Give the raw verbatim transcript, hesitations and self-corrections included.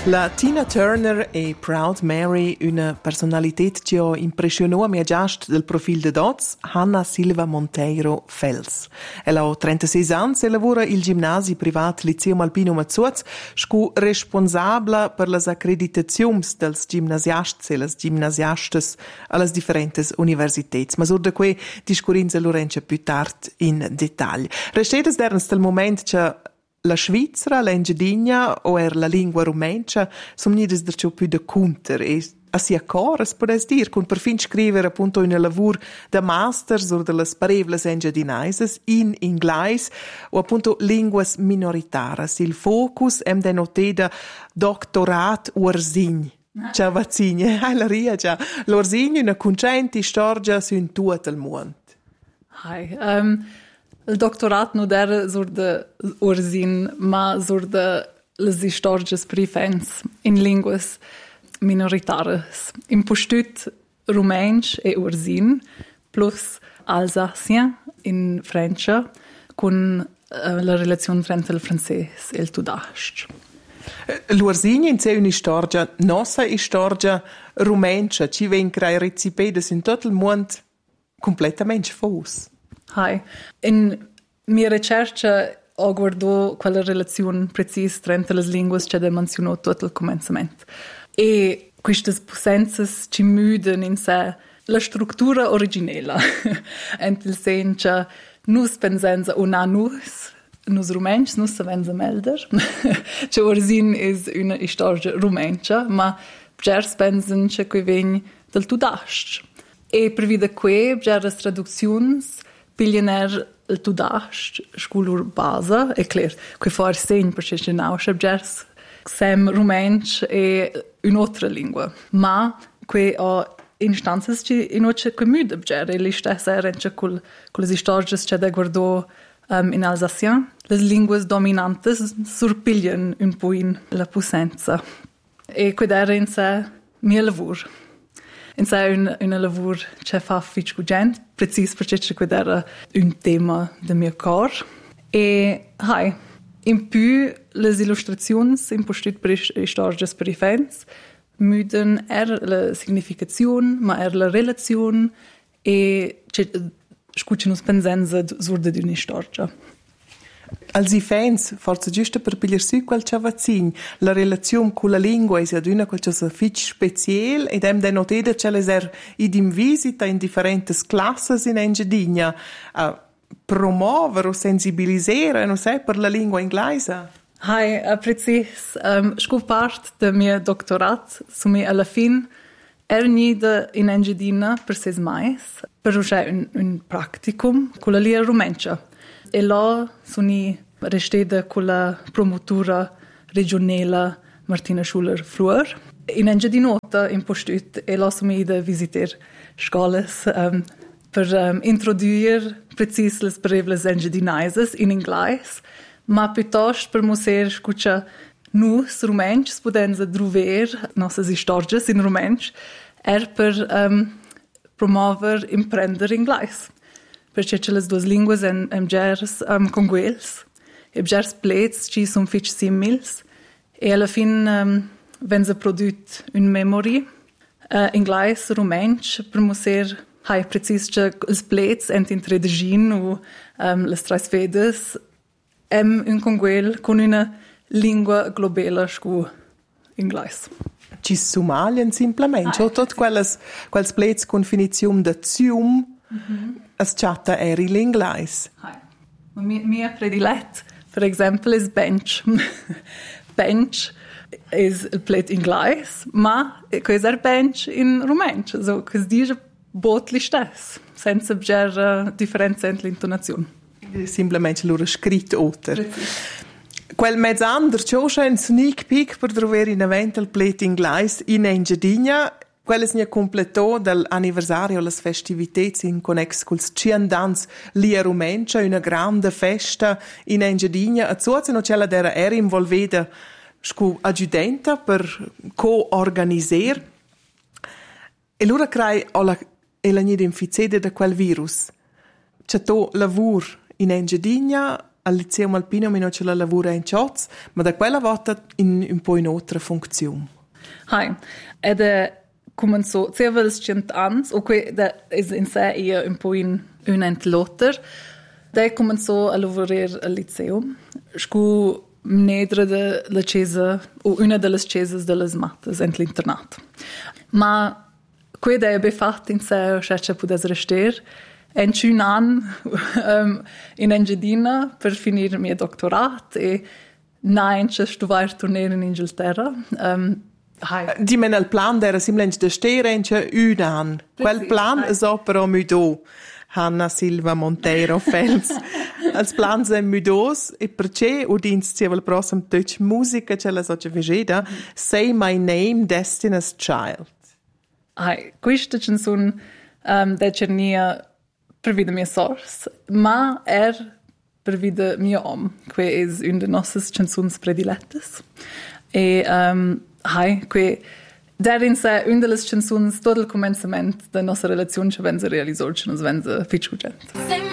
La Tina Turner è Proud Mary, una personalità che ha impressionato a mia giast del profilo de Dots, Hanna Silva Monteiro Fels. Ella ha trentasei anni e lavora il ginnasio privato Liceo Alpino Mazzuaz, scu responsabile per le accreditazioni dels gimnasiasts e les gimnasiastes alle differenti università. Ma sur de que discurinza Lorenzo più tardi in dettaglio. Restedes derns del momento che la Svizzera, l'Engiadina o er la lingua rumencha sono nides da ciò più da conter e a sia cores podes dir con per fin scrivere appunto in lavur da masters o delle parevles engiadinaises in inglese o appunto linguas minoritaras. Il focus è denoteda doctorat ursign. Ciao vazzine, hai la ria già. L'ursign una concenti storgia su in tutto il mondo. Hi, um... Il doctorat non era sur de ursin, ma sur de les historias prefens in linguas minoritarias. In postut rumensch e ursin, plus alsacien in Francia, con uh, la relazione fra il francese e il tudasc. L'ursin in sé una storia, nostra storia rumencha, ci ven crai recipedes in tutto il mondo completamente fos. Hi. In mia ricerca ho guardato quella relazione precisa tra le lingue che ho menzionato tutto il commencement. E queste potenze ci mudano in sé la struttura originale. In il senso che noi pensiamo a nus, nus rumenci, nus sappiamo melder. Che origin è una storia rumenca, ma gers pensano che qui viene dal tudasc. E per via di que, gers traduzioni pigliener il tudasc, sculur base, è chiaro, che fa il segno perché c'è nauscia, gers sem rumensch e un'altra lingua. Ma que ha instanze che in occe che muda, ger, e li stessa erence con le storie che da guardo um, in alsacien, le lingue dominantes surpigliano un po' in la potenza. E que era in sé mio lavoro. In sé un, un lavoro che fa fitch gente, preciso perché c'è era un tema del mio cor. E, hai, in più, le illustrazioni impostate per le storie per i fans muden er la significazione, ma er la relazione e scucciano pensenza surda di una storia. Als i fans, forse giusto per pigliar su quel ciavazzin, la relazione con la lingua è aduna qualcosa fitch speciale ed hem denoteda che les er id in visita in differenti classes in Engiadina a promuovere o sensibilizzare, non sai, per la lingua inglese. Hai, uh, precis. Um, scu part del mio doctorat, su me alla fin, er nida in Engiadina per ses mais, per usare un, un practicum con la lia rumencha. E là sono restata con la promotura regionale Martina Schuller-Fluer. In Engiadinota, in postut, e là sono ida a visitare scuole um, per um, introdurre precis le parole engiadinaises in inglese, ma piuttosto per mostrar scuccia nus rumencs potenza trovar nostre storie in rumenc er per um, promover imprendere inglese. Perché c'è le due lingue in, in gers um, conguels, e gers plets ci sono fitch simils, e alla fine um, vengono prodotti un memory uh, inglese, rumenc, per mostrar hai precis che le plets ent in tredegin o um, le tres vedes em un conguel con una lingua globale scu inglese. Ci sommalian simplemente, o tot quelles, quelles plets con finizione de zium, mm-hmm. As chatta eri l'inglese. Mia, mia prediletta, per esempio, è bench. Bench è il plet inglese, ma questo è bench in rumencio. So, questo dice botli stesso, senza avere differenza nell'intonazione. Simplemente loro scritto oltre. Quel mezz'anno c'è un sneak peek per trovare in evento il plet inglese in Engiadina. Quello si è completato dall'anniversario alle festività in connex con il Ciandans Lia Rumencha, una grande festa in Engiadina. A Zuazeno c'è la dera era involvita come aggiudenta per co-organizzare. E allora crei alla e la nida inficida da quel virus. C'è to lavoro in Engiadina al liceo Malpino mi non ce la lavora in Scioz, ma da quella volta in un po' in altra funzione. Hai, ed è comenzò circa cent anni, o que da is in sé io un po' in un ent lotter. Da comenzò a lavorare al liceo, scu nedre de la chiesa o una delle chiese delle matte in l'internat. Ma quella è fatto in sé, che può restare. En un anno um, in Engiadina per finire il mio dottorato e nein studiare tornare in Inghilterra. Um, Di men il plan era semplicemente di stare in un anno. Quel plan è però mudo. Hanna Silva Monteiro Fels. Als plan sind mudos e perché udins il prossimo touch musica ce la so che vegeda Say My Name Destiny's Child. Hai, questa canzone um, da cernia per vida mia source, ma er per vida mio om, que es una de nossas canções prediletas. E um, hai, que darin se una de las canções tot il començament da nostra relazione che vense realizzò, che nos vense ficciugent.